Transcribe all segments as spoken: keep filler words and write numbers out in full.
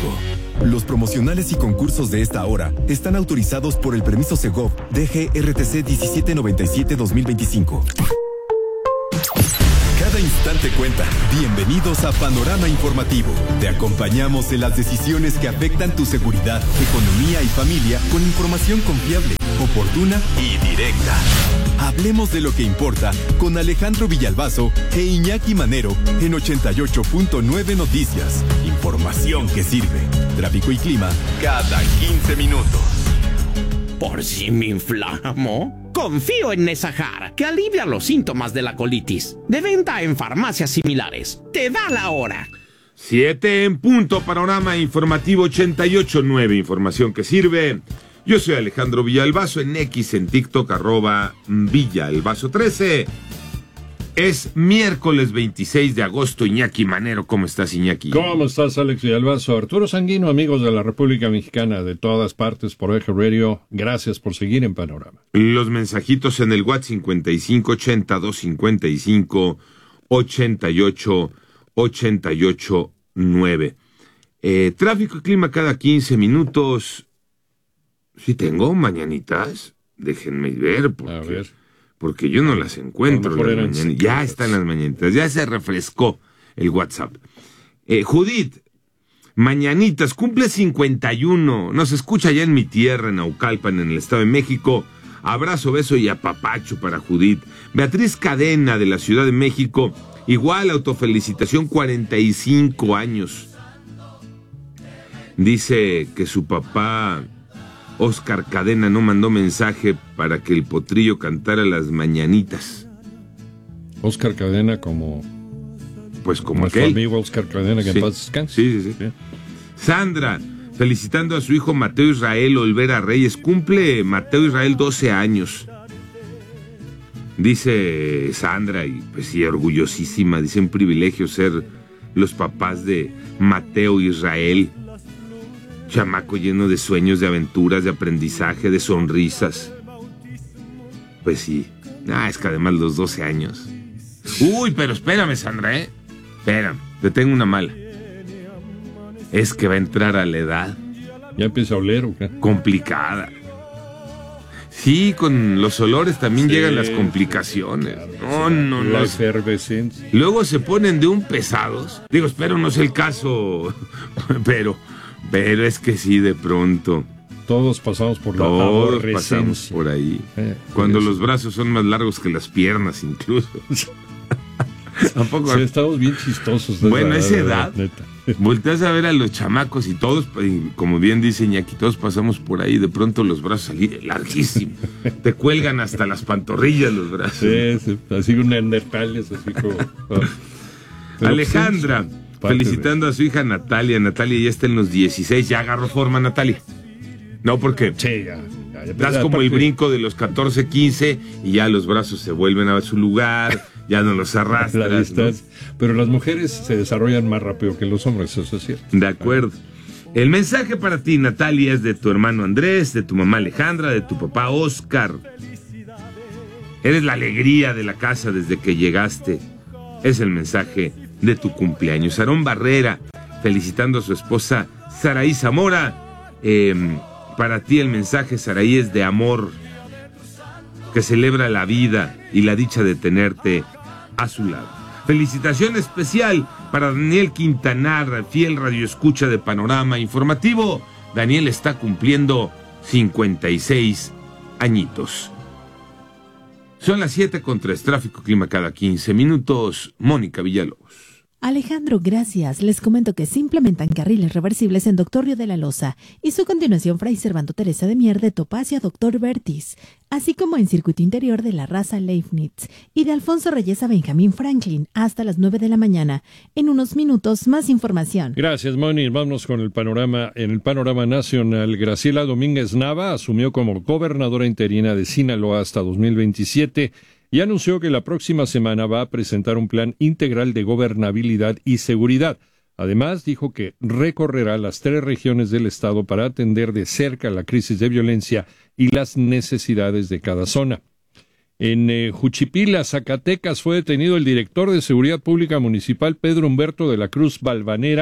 México. Los promocionales y concursos de esta hora están autorizados por el permiso Segov D G R T C diecisiete noventa y siete dos mil veinticinco. Cada instante cuenta. Bienvenidos a Panorama Informativo. Te acompañamos en las decisiones que afectan tu seguridad, economía y familia con información confiable, oportuna y directa. Hablemos de lo que importa con Alejandro Villalbazo e Iñaki Manero en ochenta y ocho punto nueve Noticias. Información que sirve. Tráfico y clima cada quince minutos. Por si me inflamo, confío en Nesajar, que alivia los síntomas de la colitis. De venta en farmacias similares. Te da la hora. Siete en punto, Panorama Informativo ochenta y ocho punto nueve. Información que sirve. Yo soy Alejandro Villalbazo, en X, en TikTok, arroba Villalbazo trece. Es miércoles veintiséis de agosto. Iñaki Manero, ¿cómo estás, Iñaki? ¿Cómo estás, Alex Villalbazo? Arturo Sanguino, amigos de la República Mexicana, de todas partes por Eje Radio, gracias por seguir en Panorama. Los mensajitos en el WhatsApp cincuenta y cinco ochenta, doscientos cincuenta y cinco, ochenta y ocho, ochenta y ocho, nueve. Eh, tráfico y clima cada quince minutos. Si tengo mañanitas, déjenme ver. Porque... A ver. Porque yo no las encuentro. Las mañan... Ya están las mañanitas, ya se refrescó el WhatsApp. Eh, Judith, mañanitas, cumple cincuenta y uno. Nos escucha allá en mi tierra, en Naucalpan, en el Estado de México. Abrazo, beso y apapacho para Judith. Beatriz Cadena, de la Ciudad de México. Igual, autofelicitación, cuarenta y cinco años. Dice que su papá... Oscar Cadena no mandó mensaje para que el potrillo cantara las mañanitas. Oscar Cadena como... Pues como nuestro aquel. amigo Oscar Cadena, que sí. en paz descanse. Sí, sí, sí. Bien. Sandra, felicitando a su hijo Mateo Israel Olvera Reyes. Cumple Mateo Israel doce años. Dice Sandra, y pues sí, orgullosísima. Dice, un privilegio ser los papás de Mateo Israel. Chamaco lleno de sueños, de aventuras, de aprendizaje, de sonrisas. Pues sí. Ah, es que además los doce años. Uy, pero espérame, Sandra, ¿eh? Espérame, te tengo una mala. Es que va a entrar a la edad. ¿Ya empieza a oler o qué? Complicada. Sí, con los olores también sí, llegan las complicaciones. No, no, no. La efervescencia. Luego se ponen de un pesados. Digo, espero no sea el caso, pero... Pero es que sí, de pronto. Todos pasamos por la Todos pasamos por ahí. Eh, Cuando los brazos son más largos que las piernas, incluso. Tampoco. Sí, estamos bien chistosos. Bueno, a esa edad, neta. Volteas a ver a los chamacos y todos, como bien dice Iñaki, todos pasamos por ahí. De pronto los brazos salían larguísimos. Te cuelgan hasta las pantorrillas los brazos. Sí, sí, así un neandertales, así como. Oh. Alejandra. Felicitando a su hija Natalia. Natalia ya está en los dieciséis. Ya agarró forma, Natalia. No, porque sí, ya, ya, ya, das como el brinco de los catorce, quince y ya los brazos se vuelven a su lugar, ya no los arrastras, ¿no? Pero las mujeres se desarrollan más rápido que los hombres, eso es cierto. De acuerdo. El mensaje para ti, Natalia, es de tu hermano Andrés, de tu mamá Alejandra, de tu papá Oscar. Eres la alegría de la casa desde que llegaste. Es el mensaje de tu cumpleaños. Aarón Barrera, felicitando a su esposa Saraí Zamora. Eh, para ti el mensaje, Saraí, es de amor, que celebra la vida y la dicha de tenerte a su lado. Felicitación especial para Daniel Quintanar, fiel radioescucha de Panorama Informativo. Daniel está cumpliendo cincuenta y seis añitos. Son las siete con tres, tráfico clima cada quince minutos. Mónica Villalobos. Alejandro, gracias. Les comento que se implementan carriles reversibles en Doctor Río de la Loza y su continuación Fray Servando Teresa de Mier de Topacio a Doctor Vertis, así como en circuito interior de la Raza Leibniz y de Alfonso Reyes a Benjamín Franklin hasta las nueve de la mañana. En unos minutos, más información. Gracias, Moni. Vámonos con el panorama. En el panorama nacional, Graciela Domínguez Nava asumió como gobernadora interina de Sinaloa hasta dos mil veintisiete y anunció que la próxima semana va a presentar un plan integral de gobernabilidad y seguridad. Además, dijo que recorrerá las tres regiones del estado para atender de cerca la crisis de violencia y las necesidades de cada zona. En eh, Juchipila, Zacatecas, fue detenido el director de Seguridad Pública Municipal, Pedro Humberto de la Cruz Valvanera,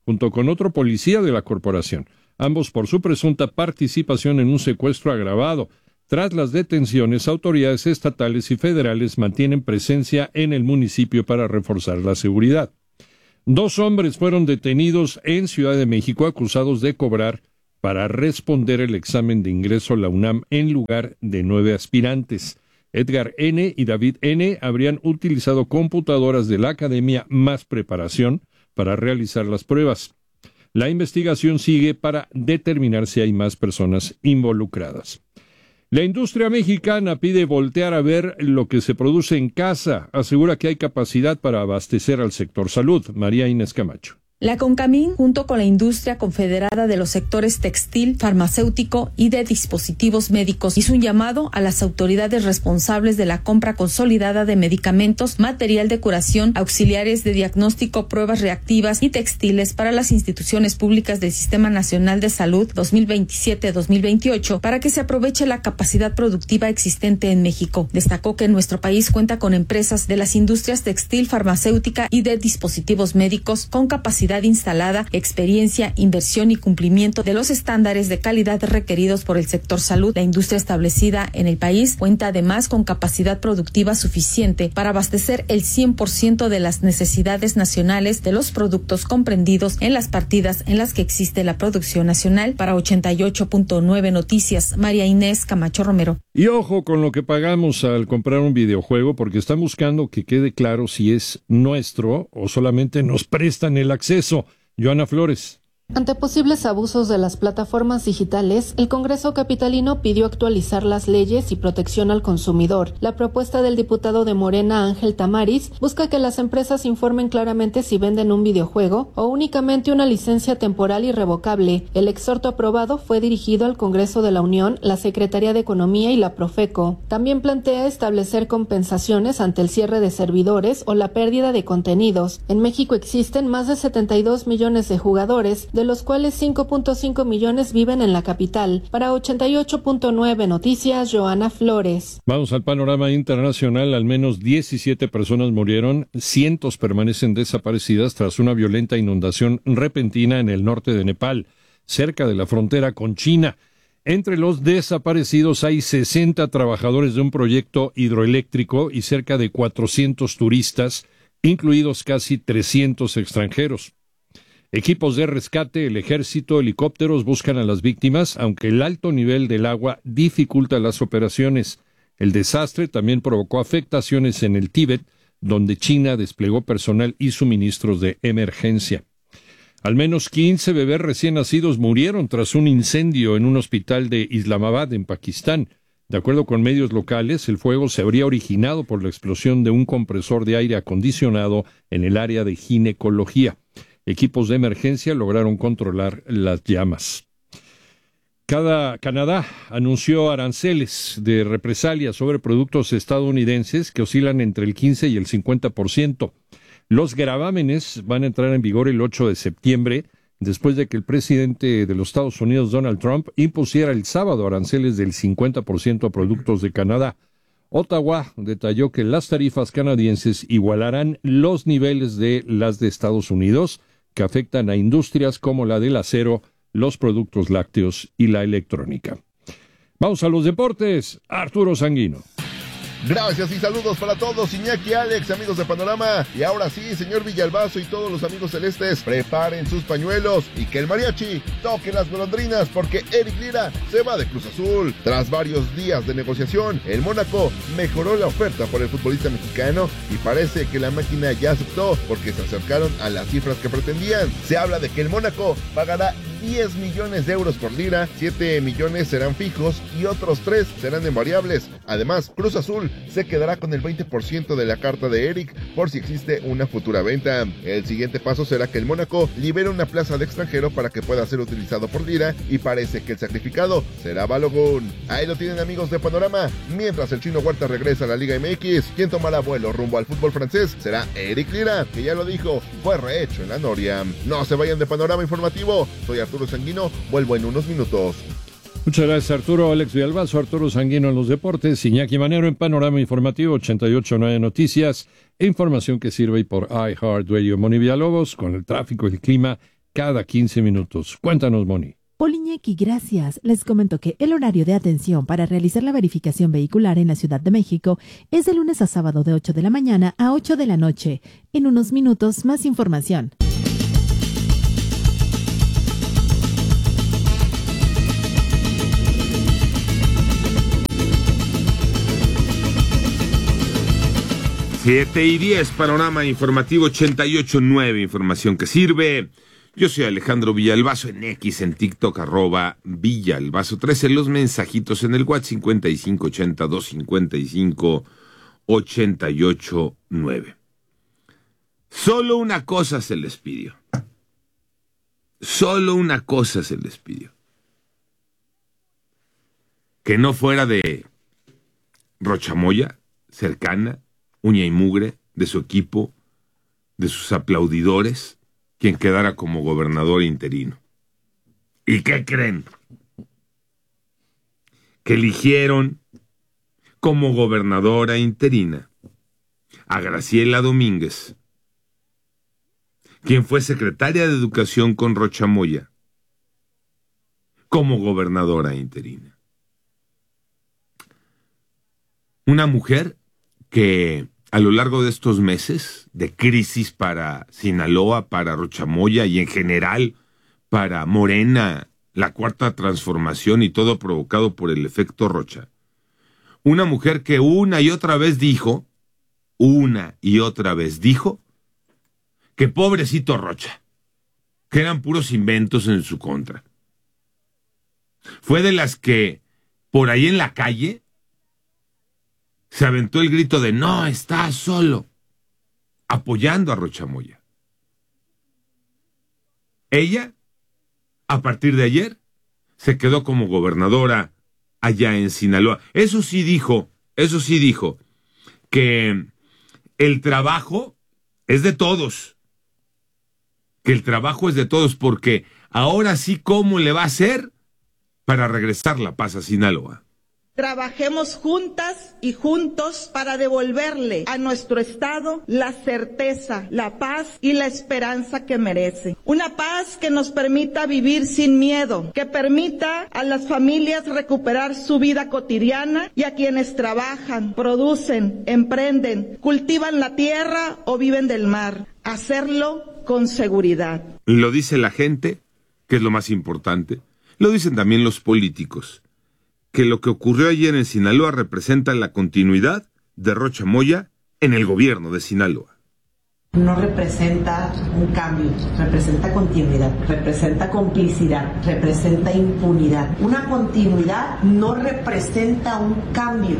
junto con otro policía de la corporación, ambos por su presunta participación en un secuestro agravado. Tras las detenciones, autoridades estatales y federales mantienen presencia en el municipio para reforzar la seguridad. Dos hombres fueron detenidos en Ciudad de México acusados de cobrar para responder el examen de ingreso a la UNAM en lugar de nueve aspirantes. Edgar N. y David N. habrían utilizado computadoras de la academia más preparación para realizar las pruebas. La investigación sigue para determinar si hay más personas involucradas. La industria mexicana pide voltear a ver lo que se produce en casa. Asegura que hay capacidad para abastecer al sector salud. María Inés Camacho. La CONCAMIN, junto con la industria confederada de los sectores textil, farmacéutico y de dispositivos médicos, hizo un llamado a las autoridades responsables de la compra consolidada de medicamentos, material de curación, auxiliares de diagnóstico, pruebas reactivas y textiles para las instituciones públicas del Sistema Nacional de Salud dos mil veintisiete a dos mil veintiocho para que se aproveche la capacidad productiva existente en México. Destacó que nuestro país cuenta con empresas de las industrias textil, farmacéutica y de dispositivos médicos con capacidad instalada, experiencia, inversión y cumplimiento de los estándares de calidad requeridos por el sector salud. La industria establecida en el país cuenta además con capacidad productiva suficiente para abastecer el cien por ciento de las necesidades nacionales de los productos comprendidos en las partidas en las que existe la producción nacional. Para ochenta y ocho punto nueve Noticias, María Inés Camacho Romero. Y ojo con lo que pagamos al comprar un videojuego, porque están buscando que quede claro si es nuestro o solamente nos prestan el acceso. Joana Flores. Ante posibles abusos de las plataformas digitales, el Congreso capitalino pidió actualizar las leyes y protección al consumidor. La propuesta del diputado de Morena, Ángel Tamariz, busca que las empresas informen claramente si venden un videojuego o únicamente una licencia temporal irrevocable. El exhorto aprobado fue dirigido al Congreso de la Unión, la Secretaría de Economía y la Profeco. También plantea establecer compensaciones ante el cierre de servidores o la pérdida de contenidos. En México existen más de setenta y dos millones de jugadores, de los cuales cinco punto cinco millones viven en la capital. Para ochenta y ocho punto nueve Noticias, Joana Flores. Vamos al panorama internacional. Al menos diecisiete personas murieron, cientos permanecen desaparecidas tras una violenta inundación repentina en el norte de Nepal, cerca de la frontera con China. Entre los desaparecidos hay sesenta trabajadores de un proyecto hidroeléctrico y cerca de cuatrocientos turistas, incluidos casi trescientos extranjeros. Equipos de rescate, el ejército, helicópteros buscan a las víctimas, aunque el alto nivel del agua dificulta las operaciones. El desastre también provocó afectaciones en el Tíbet, donde China desplegó personal y suministros de emergencia. Al menos quince bebés recién nacidos murieron tras un incendio en un hospital de Islamabad, en Pakistán. De acuerdo con medios locales, el fuego se habría originado por la explosión de un compresor de aire acondicionado en el área de ginecología. Equipos de emergencia lograron controlar las llamas. Cada Canadá anunció aranceles de represalia sobre productos estadounidenses que oscilan entre el quince y el cincuenta por ciento. Los gravámenes van a entrar en vigor el ocho de septiembre, después de que el presidente de los Estados Unidos, Donald Trump, impusiera el sábado aranceles del cincuenta por ciento a productos de Canadá. Ottawa detalló que las tarifas canadienses igualarán los niveles de las de Estados Unidos, que afectan a industrias como la del acero, los productos lácteos y la electrónica. Vamos a los deportes. Arturo Sanguino. Gracias y saludos para todos, Iñaki, Alex, amigos de Panorama. Y ahora sí, señor Villalbazo y todos los amigos celestes, preparen sus pañuelos y que el mariachi toque las golondrinas, porque Eric Lira se va de Cruz Azul. Tras varios días de negociación, el Mónaco mejoró la oferta por el futbolista mexicano y parece que la máquina ya aceptó, porque se acercaron a las cifras que pretendían. Se habla de que el Mónaco pagará diez millones de euros por Lira, siete millones serán fijos y otros tres serán en variables. Además, Cruz Azul se quedará con el veinte por ciento de la carta de Eric por si existe una futura venta. El siguiente paso será que el Mónaco libere una plaza de extranjero para que pueda ser utilizado por Lira, y parece que el sacrificado será Balogun. Ahí lo tienen, amigos de Panorama. Mientras el Chino Huerta regresa a la Liga M X, quien tomará vuelo rumbo al fútbol francés será Eric Lira, que ya lo dijo, fue rehecho en la Noria. No se vayan de Panorama Informativo. Soy Arturo Sanguino, vuelvo en unos minutos. Muchas gracias, Arturo. Alex Villalbazo, Arturo Sanguino en los deportes, Iñaki Manero en Panorama Informativo, ochenta y ocho punto nueve Noticias, información que sirve por iHeartRadio. Moni Villalobos con el tráfico y el clima cada quince minutos. Cuéntanos, Moni. Poliñeki, gracias. Les comento que el horario de atención para realizar la verificación vehicular en la Ciudad de México es de lunes a sábado de ocho de la mañana a ocho de la noche. En unos minutos, más información. siete y diez, panorama informativo ochenta y ocho punto nueve, información que sirve. Yo soy Alejandro Villalbazo, en X, en TikTok, arroba Villalbazo trece, los mensajitos en el WhatsApp cincuenta y cinco ochenta, doscientos cincuenta y cinco, ochenta y ocho nueve. Solo una cosa se les pidió. Solo una cosa se les pidió. Que no fuera de Rochamoya, cercana, uña y mugre, de su equipo, de sus aplaudidores, quien quedara como gobernador interino. ¿Y qué creen? Que eligieron como gobernadora interina a Graciela Domínguez, quien fue secretaria de Educación con Rochamoya, como gobernadora interina. Una mujer que a lo largo de estos meses de crisis para Sinaloa, para Rochamoya y en general para Morena, la cuarta transformación y todo provocado por el efecto Rocha. Una mujer que una y otra vez dijo, una y otra vez dijo, que pobrecito Rocha, que eran puros inventos en su contra. Fue de las que por ahí en la calle se aventó el grito de no está solo, apoyando a Rochamoya. Ella, a partir de ayer, se quedó como gobernadora allá en Sinaloa. Eso sí dijo, eso sí dijo, que el trabajo es de todos, que el trabajo es de todos, porque ahora sí, ¿cómo le va a hacer para regresar la paz a Sinaloa? Trabajemos juntas y juntos para devolverle a nuestro Estado la certeza, la paz y la esperanza que merece. Una paz que nos permita vivir sin miedo, que permita a las familias recuperar su vida cotidiana y a quienes trabajan, producen, emprenden, cultivan la tierra o viven del mar, hacerlo con seguridad. Lo dice la gente, que es lo más importante. Lo dicen también los políticos, que lo que ocurrió ayer en Sinaloa representa la continuidad de Rochamoya en el gobierno de Sinaloa. No representa un cambio, representa continuidad, representa complicidad, representa impunidad. Una continuidad no representa un cambio.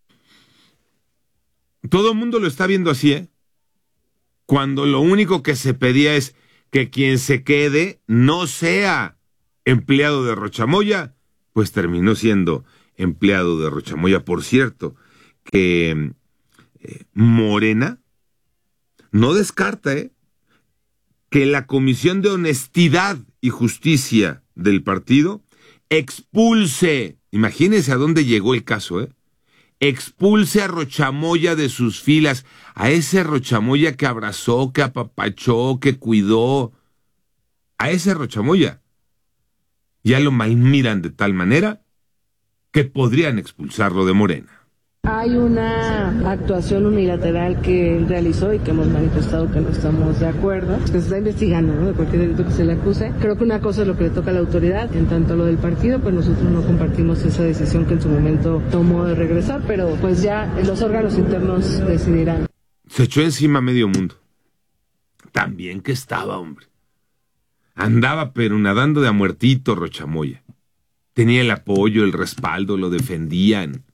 Todo el mundo lo está viendo así, ¿eh? Cuando lo único que se pedía es que quien se quede no sea empleado de Rochamoya, pues terminó siendo empleado de Rochamoya. Por cierto, que eh, Morena no descarta eh, que la Comisión de Honestidad y Justicia del partido expulse, imagínense a dónde llegó el caso, eh, expulse a Rochamoya de sus filas, a ese Rochamoya que abrazó, que apapachó, que cuidó, a ese Rochamoya. Ya lo malmiran de tal manera que podrían expulsarlo de Morena. Hay una actuación unilateral que él realizó y que hemos manifestado que no estamos de acuerdo, que se está investigando, ¿no?, de cualquier delito que se le acuse. Creo que una cosa es lo que le toca a la autoridad, en tanto lo del partido, pues nosotros no compartimos esa decisión que en su momento tomó de regresar, pero pues ya los órganos internos decidirán. Se echó encima a medio mundo. Tan bien que estaba, hombre. Andaba pero nadando de a muertito Rochamoya. Tenía el apoyo, el respaldo, lo defendían.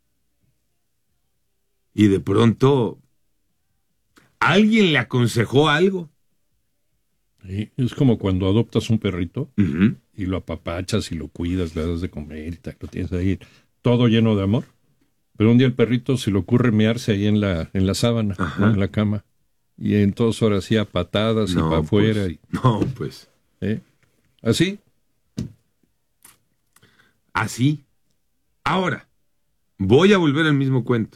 Y de pronto, alguien le aconsejó algo. Sí, es como cuando adoptas un perrito uh-huh. y lo apapachas y lo cuidas, le das de comer y tal, lo tienes ahí todo lleno de amor. Pero un día el perrito se le ocurre mearse ahí en la, en la sábana, ¿no?, en la cama. Y entonces ahora sí a patadas no, y para afuera. Pues, y... No, pues... ¿Eh? ¿Así? Así. Ahora, voy a volver al mismo cuento.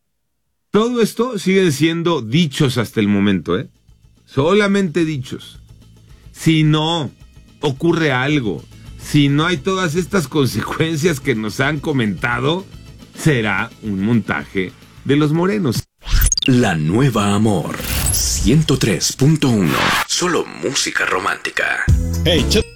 Todo esto siguen siendo dichos hasta el momento, ¿eh? Solamente dichos. Si no ocurre algo, si no hay todas estas consecuencias que nos han comentado, será un montaje de los morenos. La Nueva Amor ciento tres punto uno. Solo música romántica. Hey, ch-